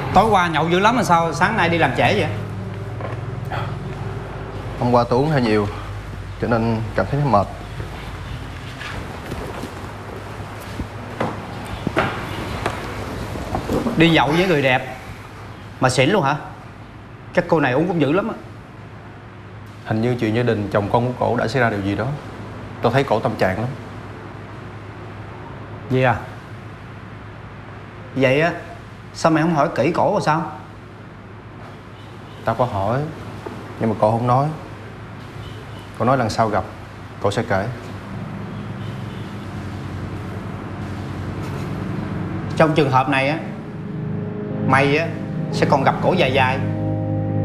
Tối qua nhậu dữ lắm mà sao sáng nay đi làm trễ vậy? Hôm qua tôi uống hơi nhiều cho nên cảm thấy mệt. Đi nhậu với người đẹp mà xỉn luôn hả? Chắc cô này uống cũng dữ lắm á. Hình như chuyện gia đình chồng con của cổ đã xảy ra điều gì đó. Tôi thấy cổ tâm trạng lắm. Gì à? Vậy á, sao mày không hỏi kỹ cổ rồi sao? Tao có hỏi nhưng mà cổ không nói. Cổ nói lần sau gặp cổ sẽ kể. Trong trường hợp này á, mày á sẽ còn gặp cổ dài dài.